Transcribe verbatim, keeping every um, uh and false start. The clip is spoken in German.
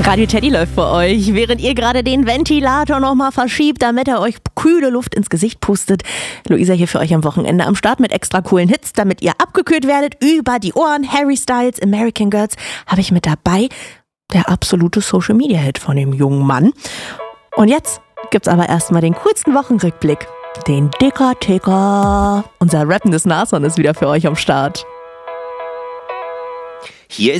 Radio Teddy läuft für euch, während ihr gerade den Ventilator nochmal verschiebt, damit er euch kühle Luft ins Gesicht pustet. Luisa hier für euch am Wochenende am Start mit extra coolen Hits, damit ihr abgekühlt werdet über die Ohren. Harry Styles, American Girls habe ich mit dabei. Der absolute Social-Media-Hit von dem jungen Mann. Und jetzt gibt's aber erstmal den coolsten Wochenrückblick. Den Dicker-Ticker. Unser rappendes Nashorn ist wieder für euch am Start. Hier